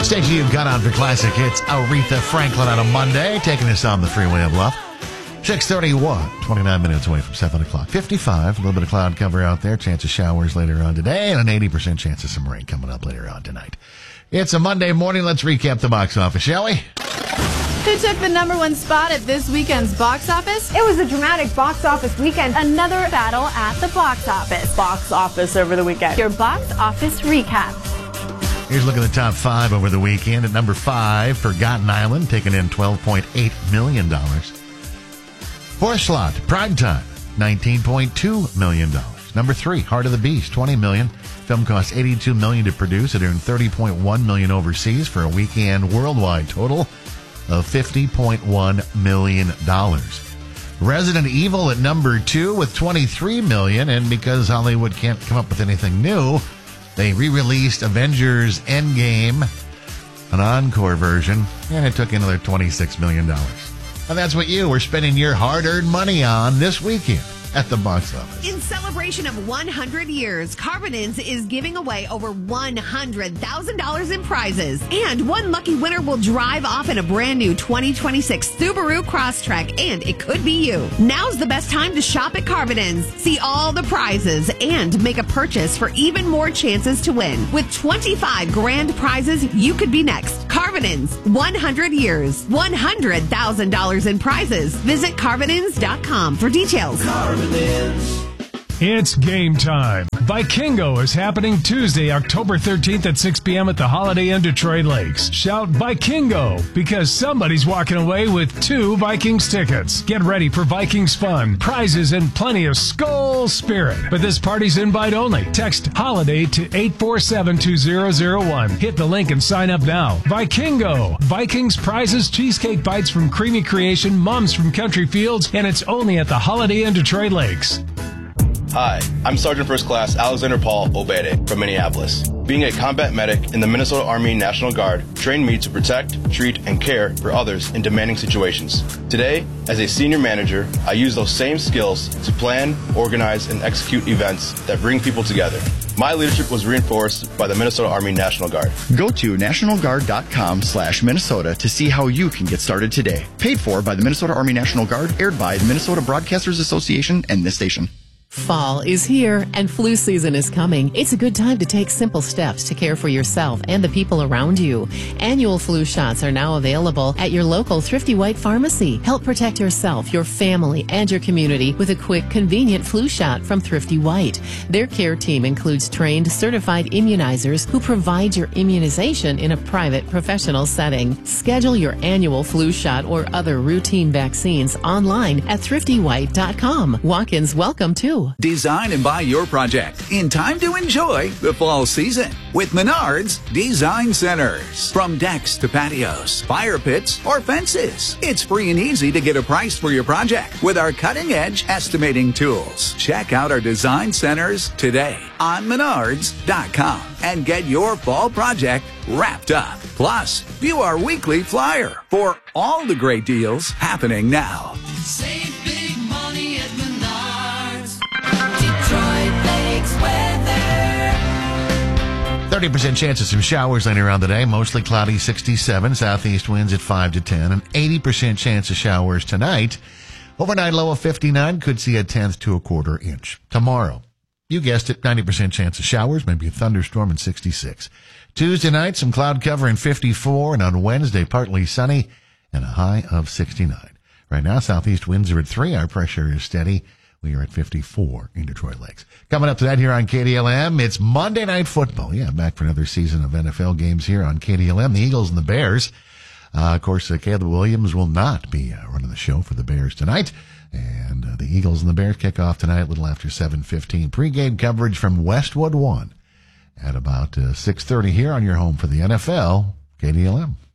Stay tuned, got on for classic hits. Aretha Franklin on a Monday, taking us on the freeway of love. 6:31, 29 minutes away from 7 o'clock. 55, a little bit of cloud cover out there. Chance of showers later on today, and an 80% chance of some rain coming up later on tonight. It's a Monday morning. Let's recap the box office, shall we? Who took the #1 spot at this weekend's box office? It was a dramatic box office weekend. Another battle at the box office. Box office over the weekend. Your box office recap. Here's a look at the top 5 over the weekend. At number 5, Forgotten Island, taking in $12.8 million. Fourth slot, Primetime, $19.2 million. Number 3, Heart of the Beast, $20 million. Film cost $82 million to produce. It earned $30.1 million overseas for a weekend worldwide total of $50.1 million. Resident Evil at number 2 with $23 million, and because Hollywood can't come up with anything new, they re-released Avengers Endgame, an encore version, and it took another $26 million. And that's what you were spending your hard-earned money on this weekend at the box office. In celebration of 100 years, Carbonins is giving away over $100,000 in prizes. And one lucky winner will drive off in a brand new 2026 Subaru Crosstrek, and it could be you. Now's the best time to shop at Carbonins. See all the prizes and make a purchase for even more chances to win. With 25 grand prizes, you could be next. Carbonins, 100 years, $100,000 in prizes. Visit Carbonins.com for details. It's game time. Vikingo is happening Tuesday, October 13th at 6 p.m. at the Holiday Inn Detroit Lakes. Shout Vikingo because somebody's walking away with 2 Vikings tickets. Get ready for Vikings fun, prizes, and plenty of Skol spirit. But this party's invite only. Text HOLIDAY to 847-2001. Hit the link and sign up now. Vikingo. Vikings prizes, cheesecake bites from Creamy Creation, mums from Country Fields, and it's only at the Holiday Inn Detroit Lakes. Hi, I'm Sergeant First Class Alexander Paul Obede from Minneapolis. Being a combat medic in the Minnesota Army National Guard trained me to protect, treat, and care for others in demanding situations. Today, as a senior manager, I use those same skills to plan, organize, and execute events that bring people together. My leadership was reinforced by the Minnesota Army National Guard. Go to nationalguard.com/Minnesota to see how you can get started today. Paid for by the Minnesota Army National Guard, aired by the Minnesota Broadcasters Association and this station. Fall is here and flu season is coming. It's a good time to take simple steps to care for yourself and the people around you. Annual flu shots are now available at your local Thrifty White pharmacy. Help protect yourself, your family, and your community with a quick, convenient flu shot from Thrifty White. Their care team includes trained, certified immunizers who provide your immunization in a private, professional setting. Schedule your annual flu shot or other routine vaccines online at thriftywhite.com. Walk-ins welcome too. Design and buy your project in time to enjoy the fall season with Menards Design Centers. From decks to patios, fire pits, or fences, it's free and easy to get a price for your project with our cutting-edge estimating tools. Check out our design centers today on Menards.com and get your fall project wrapped up. Plus, view our weekly flyer for all the great deals happening now. Save big money at Menards. Detroit Lakes weather. 30% chance of some showers later on today. Mostly cloudy, 67. Southeast winds at 5 to 10. An 80% chance of showers tonight. Overnight low of 59. Could see a 1/10 to a 1/4 inch. Tomorrow, you guessed it, 90% chance of showers. Maybe a thunderstorm and 66. Tuesday night, some cloud cover and 54. And on Wednesday, partly sunny and a high of 69. Right now, southeast winds are at 3. Our pressure is steady. We are at 54 in Detroit Lakes. Coming up to that here on KDLM, it's Monday Night Football. Yeah, back for another season of NFL games here on KDLM. The Eagles and the Bears. Of course, Caleb Williams will not be running the show for the Bears tonight. And the Eagles and the Bears kick off tonight a little after 7:15. Pre-game coverage from Westwood One at about 6:30 here on your home for the NFL, KDLM.